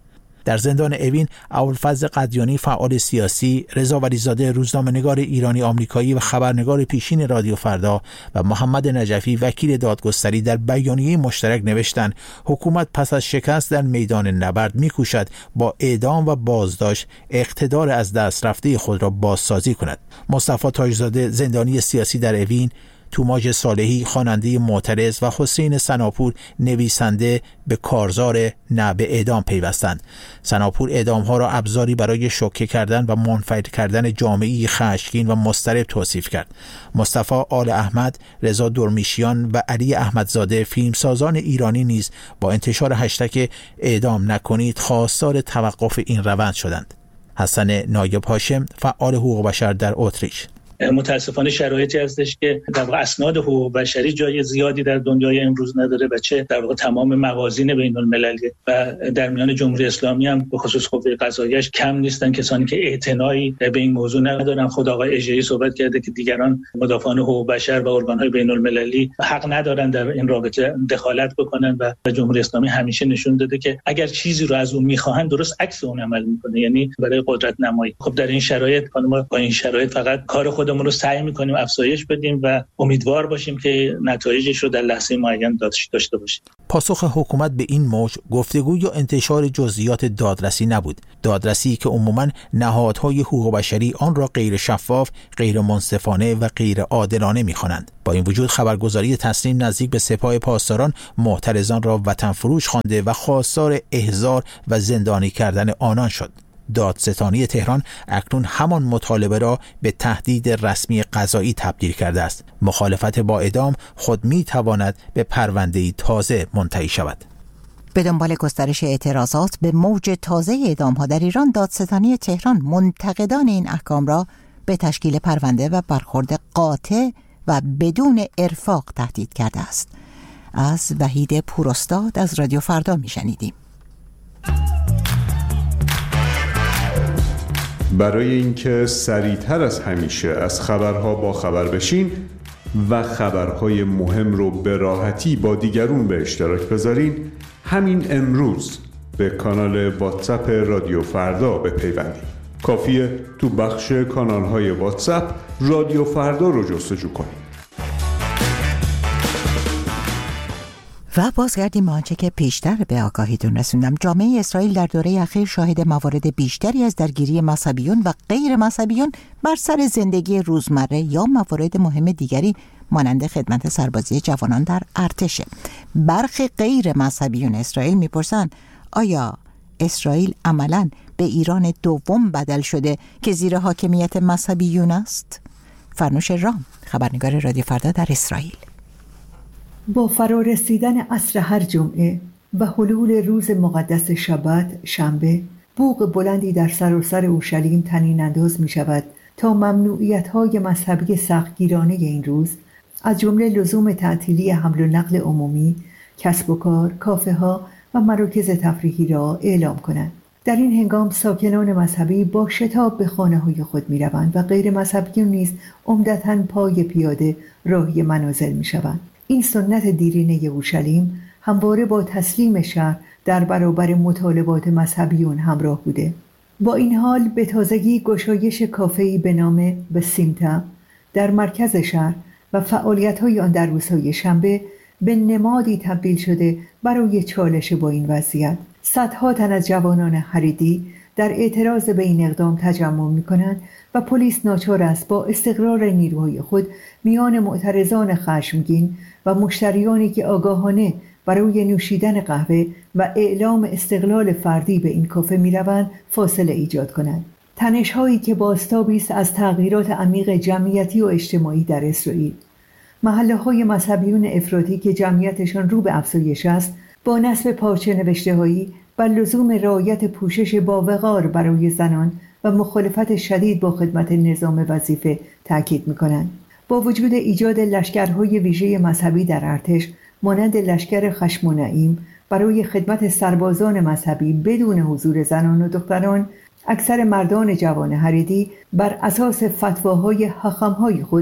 در زندان اوین ابوالفضل قدیانی فعال سیاسی، رضا ولیزاده روزنامه‌نگار ایرانی آمریکایی و خبرنگار پیشین رادیو فردا و محمد نجفی وکیل دادگستری در بیانیه مشترک نوشتند حکومت پس از شکست در میدان نبرد می‌کوشد با اعدام و بازداشت اقتدار از دست رفته خود را بازسازی کند. مصطفی تاجزاده زندانی سیاسی در اوین، توماج صالحی خواننده معترض و حسین سناپور نویسنده به کارزار نه به اعدام پیوستند. سناپور اعدام‌ها را ابزاری برای شوکه کردن و منفعل کردن جامعه خشمگین و مضطرب توصیف کرد. مصطفی آل احمد، رضا درمیشیان و علی احمدزاده فیلمسازان ایرانی نیز با انتشار هشتگ اعدام نکنید خواستار توقف این روند شدند. حسن نایب هاشم فعال حقوق بشر در اتریش: متاسفانه شرایطی هستش که در واقع اسناد حقوق بشری جای زیادی در دنیای امروز نداره و چه در واقع تمام موازین بین المللی و در میان جمهوری اسلامی هم به خصوص قوه قضاییه کم نیستن کسانی که اعتنایی به این موضوع ندارن. خود آقای اژه‌ای صحبت کرده که دیگران مدافعان حقوق بشر و ارگان‌های بین المللی حق ندارن در این رابطه دخالت بکنن و جمهوری اسلامی همیشه نشون داده که اگر چیزی رو از اون می‌خواهن درست عکس اون عمل می‌کنه، یعنی برای قدرت نمایی. خب در این شرایط ما با این شرایط فقط کار خودمون رو سعی می‌کنیم افزایش بدیم و امیدوار باشیم که نتایجش رو در لحظه معین داشته باشیم. پاسخ حکومت به این موج گفتگو یا انتشار جزئیات دادرسی نبود. دادرسی که عموماً نهادهای حقوق بشری آن را غیر شفاف، غیر منصفانه و غیر عادلانه می‌خوانند. با این وجود خبرگزاری تسنیم نزدیک به سپاه پاسداران معترضان را وطن فروش خوانده و خواستار احضار و زندانی کردن آنان شد. دادستانی تهران اکنون همان مطالبه را به تهدید رسمی قضایی تبدیل کرده است. مخالفت با اعدام خود می تواند به پرونده‌ای تازه منتهی شود. به دنبال گسترش اعتراضات به موج تازه اعدام‌ها در ایران، دادستانی تهران منتقدان این احکام را به تشکیل پرونده و برخورد قاطع و بدون ارفاق تهدید کرده است. از وحید پوراستاد از رادیو فردا میشنیدیم. برای اینکه سریعتر از همیشه از خبرها با خبر بشین و خبرهای مهم رو به راحتی با دیگرون به اشتراک بذارین، همین امروز به کانال واتساپ رادیو فردا بپیوندید. کافیه تو بخش کانالهای واتساپ رادیو فردا رو جستجو کنید. و بازگردیم به آنچه که پیشتر به آگاهیتون رسوندم. جامعه اسرائیل در دوره اخیر شاهد موارد بیشتری از درگیری مذهبیون و غیر مذهبیون بر سر زندگی روزمره یا موارد مهم دیگری مانند خدمت سربازی جوانان در ارتش. برخی غیر مذهبیون اسرائیل میپرسند آیا اسرائیل عملاً به ایران دوم بدل شده که زیر حاکمیت مذهبیون است؟ فرنوش رام، خبرنگار رادیو فردا در اسرائیل: با فرارسیدن عصر هر جمعه و حلول روز مقدس شبت شنبه، بوق بلندی در سراسر اورشلیم طنین انداز می شود تا ممنوعیت‌های مذهبی سختگیرانه این روز از جمله لزوم تعطیلی حمل و نقل عمومی، کسب و کار، کافه‌ها و مراکز تفریحی را اعلام کنند. در این هنگام ساکنان مذهبی با شتاب به خانه‌های خود می‌روند و غیر مذهبیان نیز عمدتاً پای پیاده راهی منازل می‌شوند. این سنت دیرینه اورشلیم همواره با تسلیم شهر در برابر مطالبات مذهبیون همراه بوده. با این حال به تازگی گشایش کافه‌ای به نام بسیمتا در مرکز شهر و فعالیت‌های آن در روزهای شنبه به نمادی تبدیل شده برای چالش با این وضعیت. صدها تن از جوانان حریدی در اعتراض به این اقدام تجمع می‌کنند و پلیس ناچار است با استقرار نیروهای خود میان معترضان خشمگین و مشتریانی که آگاهانه برای نوشیدن قهوه و اعلام استقلال فردی به این کافه می‌روند فاصله ایجاد کنند. تنش‌هایی که بازتابی است از تغییرات عمیق جمعیتی و اجتماعی در اسرائیل. محله‌های مذهبیون افراطی که جمعیتشان رو به افزایش است، با نصب پارچه نوشته‌هایی بر لزوم رعایت پوشش با وقار برای زنان و مخالفت شدید با خدمت نظام وظیفه تاکید می‌کنند. با وجود ایجاد لشکرهای ویژه مذهبی در ارتش مانند لشکر خشم و نعیم برای خدمت سربازان مذهبی بدون حضور زنان و دختران، اکثر مردان جوان حریدی بر اساس فتواهای حاخام‌های خود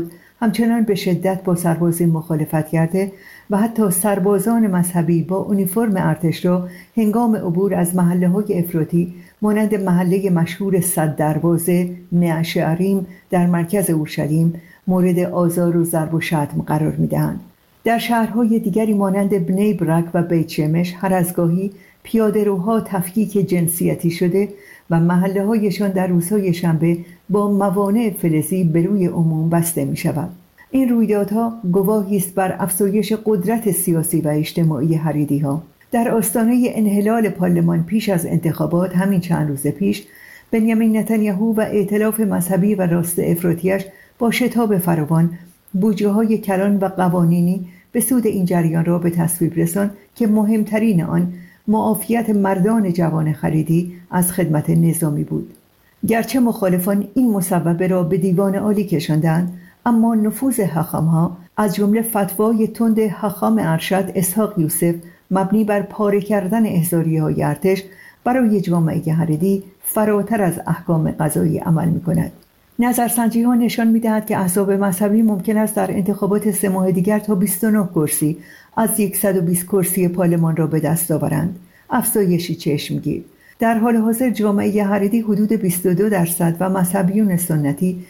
همچنان به شدت با سربازی مخالفت کرده و حتی سربازان مذهبی با اونیفرم ارتش را هنگام عبور از محله‌های افراطی مانند محله مشهور صد دروازه مئة شعریم در مرکز اورشلیم مورد آزار و ضرب و شتم قرار می‌دهند. در شهرهای دیگری مانند بنی برک و بیت شمش هر از گاهی پیاده‌روها تفکیک جنسیتی شده و محله‌هایشان در روزهای شنبه با موانع فلزی به روی عموم بسته می‌شود. این رویدادها گواهی است بر افزایش قدرت سیاسی و اجتماعی حریدی‌ها. در آستانه انحلال پارلمان پیش از انتخابات همین چند روز پیش بنیامین نتانیاهو و ائتلاف مذهبی و راست افراطی‌اش با شتاب فراوان بودجه‌های کلان و قوانینی به سود این جریان را به تصویب رساند که مهمترین آن معافیت مردان جوان خریدی از خدمت نظامی بود. گرچه مخالفان این مصوبه را به دیوان عالی کشاندند، اما نفوذ حاخام‌ها از جمله فتوای تند حاخام ارشد اسحاق یوسف مبنی بر پاره کردن احضاریه‌های ارتش برای جامعه حریدی فراتر از احکام قضایی عمل می‌کند. نظرسنجی‌ها نشان می‌دهد که احزاب مذهبی ممکن است در انتخابات 3 ماه دیگر تا 29 کرسی از 120 کرسی پارلمان را به دست آورند. افزایشی چشمگیر. در حال حاضر جامعه حریدی حدود 22% و مذهبیون سنتی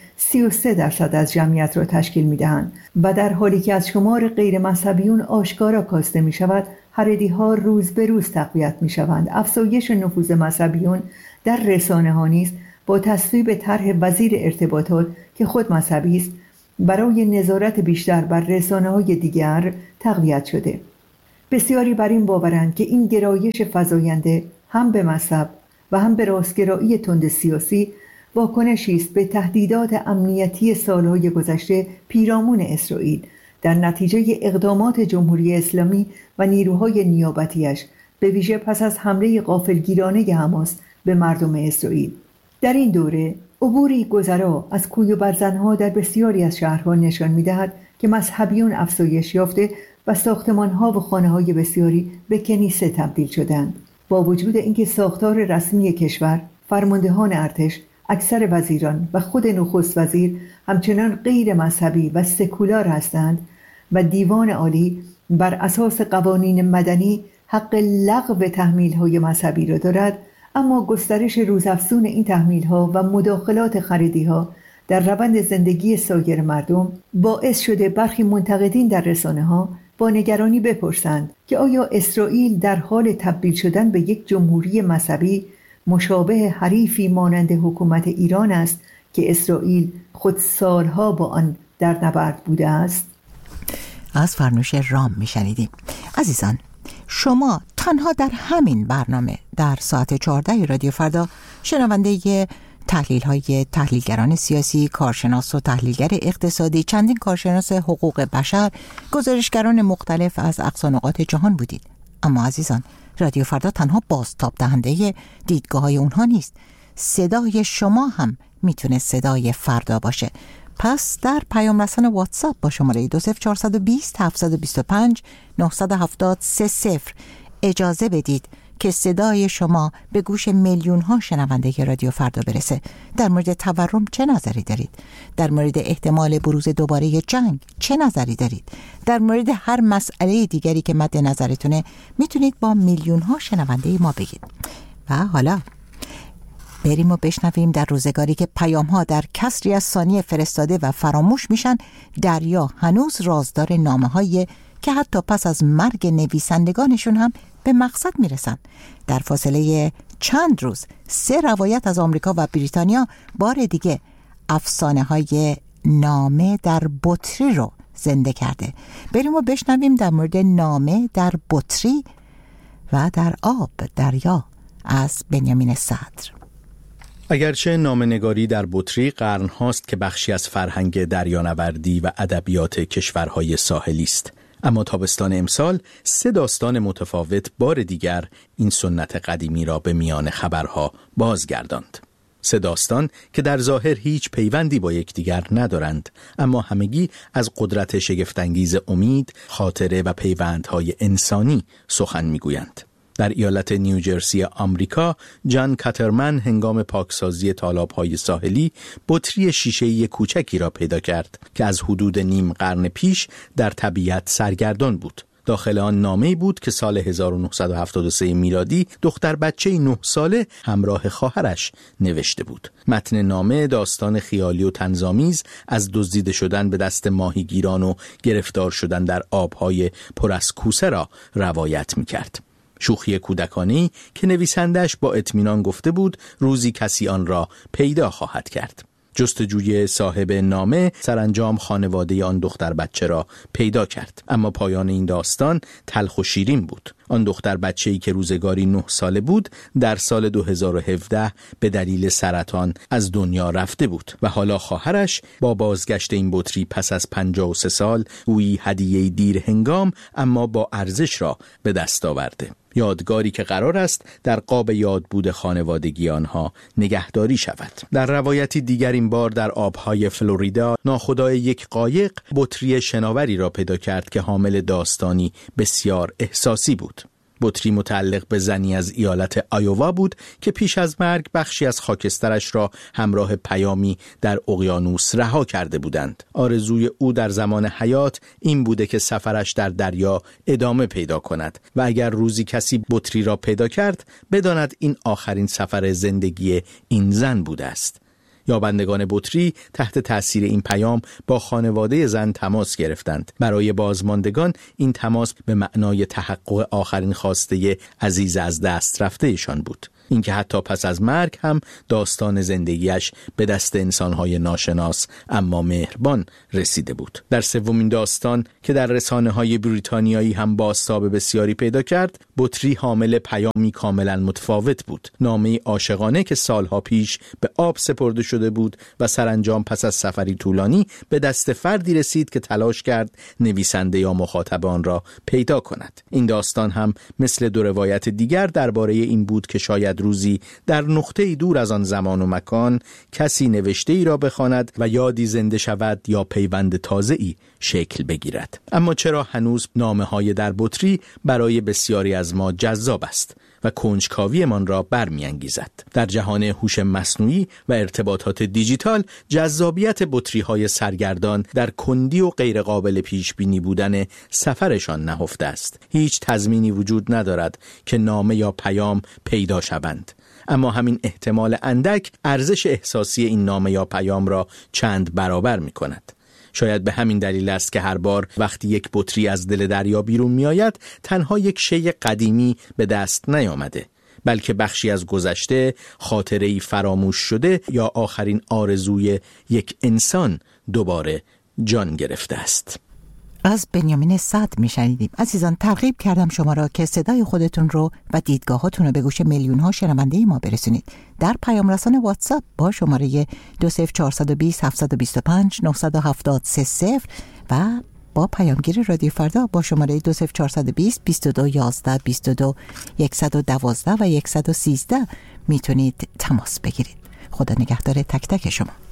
33% از جمعیت را تشکیل می‌دهند و در حالی که از شمار غیر مذهبیون آشکارا کاسته می‌شود، حریدی‌ها روز به روز تقویت می‌شوند. افزایش نفوذ مذهبیون در رسانه‌ها نیز با تصویب طرح وزیر ارتباطات که خود مذهبی است برای نظارت بیشتر بر رسانه‌های دیگر تقویت شده. بسیاری بر این باورند که این گرایش فزاینده هم به مذهب و هم به راستگرایی تند سیاسی واکنشی است به تهدیدات امنیتی سالهای گذشته پیرامون اسرائیل در نتیجه اقدامات جمهوری اسلامی و نیروهای نیابتیش، به ویژه پس از حمله غافلگیرانه حماس به مردم اسرائیل. در این دوره عبوری گذرا از کوی و برزنها در بسیاری از شهرها نشان می‌دهد که مذهبیون افزایش یافته و ساختمان‌ها و خانه‌های بسیاری به کنیسه تبدیل شدند. با وجود اینکه ساختار رسمی کشور، فرماندهان ارتش، اکثر وزیران و خود نخست وزیر همچنان غیر مذهبی و سکولار هستند و دیوان عالی بر اساس قوانین مدنی حق لغو تحمیل‌های مذهبی را دارد، اما گسترش روزافزون این تحمیل‌ها و مداخلات خریدی‌ها در روند زندگی سایر مردم باعث شده برخی منتقدین در رسانه‌ها با نگرانی بپرسند که آیا اسرائیل در حال تبدیل شدن به یک جمهوری مذهبی مشابه حریفی مانند حکومت ایران است که اسرائیل خود سالها با آن در نبرد بوده است؟ از فرنوش رام میشنیدیم. عزیزان، شما تنها در همین برنامه در ساعت 14 رادیو فردا شنونده تحلیل‌های تحلیلگران سیاسی، کارشناس و تحلیلگر اقتصادی، چندین کارشناس حقوق بشر، گزارشگران مختلف از اقصا نقاط جهان بودید. اما عزیزان، رادیو فردا تنها بازتاب دهنده دیدگاه‌های اونها نیست. صدای شما هم میتونه صدای فردا باشه. پس در پیام رسان واتساپ با شماره 20420 725 970 اجازه بدید که صدای شما به گوش میلیون ها شنونده رادیو فردا برسه. در مورد تورم چه نظری دارید؟ در مورد احتمال بروز دوباره جنگ چه نظری دارید؟ در مورد هر مسئله دیگری که مد نظرتونه میتونید با میلیون ها شنونده ما بگید. و حالا بریم و بشنویم در روزگاری که پیام ها در کسری از ثانیه فرستاده و فراموش میشن، دریا هنوز رازدار نامه هایی که حتی پس از مرگ نویسندگانشون هم به مقصد میرسن. در فاصله چند روز 3 روایت از آمریکا و بریتانیا بار دیگه افسانه های نامه در بطری رو زنده کرده. بریم و بشنویم در مورد نامه در بطری و در آب دریا از بنیامین صدر. اگرچه نامه‌نگاری در بطری قرن‌هاست که بخشی از فرهنگ دریانوردی و ادبیات کشورهای ساحلی است، اما تابستان امسال 3 داستان متفاوت بار دیگر این سنت قدیمی را به میان خبرها بازگرداند. 3 داستان که در ظاهر هیچ پیوندی با یکدیگر ندارند، اما همگی از قدرت شگفت‌انگیز امید، خاطره و پیوندهای انسانی سخن میگویند. در ایالت نیوجرسی آمریکا، جان کاترمن هنگام پاکسازی تالاب‌های ساحلی بطری شیشه‌ای کوچکی را پیدا کرد که از حدود نیم قرن پیش در طبیعت سرگردان بود. داخل آن نامه‌ای بود که سال 1973 میلادی دختر بچه 9 ساله همراه خواهرش نوشته بود. متن نامه داستان خیالی و طنزآمیز از دزدیده شدن به دست ماهیگیران و گرفتار شدن در آب‌های پر از کوسه را روایت می‌کرد. شوخی کودکانه‌ای که نویسندش با اطمینان گفته بود روزی کسی آن را پیدا خواهد کرد. جستجوی صاحب نامه سرانجام خانواده آن دختر بچه را پیدا کرد، اما پایان این داستان تلخ و شیرین بود. آن دختر بچه‌ای که روزگاری 9 ساله بود در سال 2017 به دلیل سرطان از دنیا رفته بود و حالا خواهرش با بازگشت این بطری پس از 53 سال گویی هدیه دیر هنگام اما با ارزش را به دست آورده. یادگاری که قرار است در قاب یادبود خانوادگی آنها نگهداری شود. در روایتی دیگر این بار در آبهای فلوریدا ناخدای یک قایق بطری شناوری را پیدا کرد که حامل داستانی بسیار احساسی بود. بطری متعلق به زنی از ایالت آیووا بود که پیش از مرگ بخشی از خاکسترش را همراه پیامی در اقیانوس رها کرده بودند. آرزوی او در زمان حیات این بوده که سفرش در دریا ادامه پیدا کند و اگر روزی کسی بطری را پیدا کرد بداند این آخرین سفر زندگی این زن بوده است. یابندگان بطری تحت تأثیر این پیام با خانواده زن تماس گرفتند. برای بازماندگان این تماس به معنای تحقق آخرین خواسته عزیز از دست رفتهشان بود. اینکه حتی پس از مرگ هم داستان زندگیش به دست انسانهای ناشناس اما مهربان رسیده بود. در سومین داستان که در رسانه‌های بریتانیایی هم بازتاب بسیاری پیدا کرد، بطری حامل پیامی کاملا متفاوت بود. نامه عاشقانه که سالها پیش به آب سپرده شده بود و سرانجام پس از سفری طولانی به دست فردی رسید که تلاش کرد نویسنده یا مخاطب آن را پیدا کند. این داستان هم مثل دو روایت دیگر درباره این بود که شاید روزی در نقطه‌ای دور از آن زمان و مکان کسی نوشته ای را بخواند و یادی زنده شود یا پیوند تازه‌ای شکل بگیرد. اما چرا هنوز نامه‌های در بطری برای بسیاری از ما جذاب است و کنجکاویمان را برمی‌انگیزد؟ در جهان هوش مصنوعی و ارتباطات دیجیتال جذابیت بطری‌های سرگردان در کندی و غیرقابل پیش‌بینی بودن سفرشان نهفته است. هیچ تضمینی وجود ندارد که نامه یا پیام پیدا شوند، اما همین احتمال اندک ارزش احساسی این نامه یا پیام را چند برابر می‌کند. شاید به همین دلیل است که هر بار وقتی یک بطری از دل دریا بیرون می آید تنها یک شی قدیمی به دست نیامده، بلکه بخشی از گذشته، خاطره‌ای فراموش شده یا آخرین آرزوی یک انسان دوباره جان گرفته است. از بنیامین صدر میشنیدیم. عزیزان، ترغیب کردم شما را که صدای خودتون رو و دیدگاهاتون رو به گوش میلیون ها شنونده ما برسونید. در پیام رسان واتساپ با شماره 20420 725 970 و با پیامگیر رادیو فردا با شماره 20420 22 11 22 112 و 113 میتونید تماس بگیرید. خدا نگهدار تک تک شما.